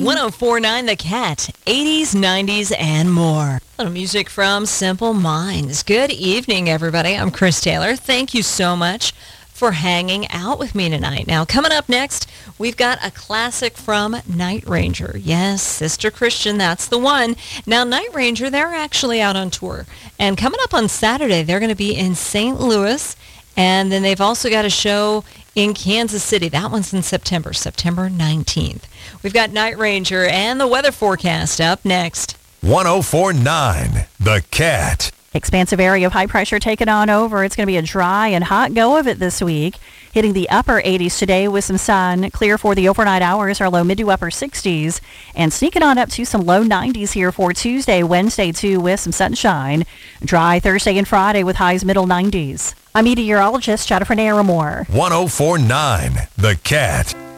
1049 The Cat, 80s, 90s, and more. A little music from Simple Minds. Good evening, everybody. I'm Chris Taylor. Thank you so much for hanging out with me tonight. Now, coming up next, we've got a classic from Night Ranger. Yes, Sister Christian, that's the one. Now, Night Ranger, they're actually out on tour. And coming up on Saturday, they're going to be in St. Louis. And then they've also got a show in Kansas City. That one's in September 19th. We've got Night Ranger and the weather forecast up next. 1049 The Cat. Expansive area of high pressure taking on over. It's going to be a dry and hot go of it this week. Hitting the upper 80s today with some sun. Clear for the overnight hours, our low mid to upper 60s. And sneaking on up to some low 90s here for Tuesday, Wednesday too, with some sunshine. Dry Thursday and Friday with highs middle 90s. I'm meteorologist Jennifer Naramore. 1049 The Cat.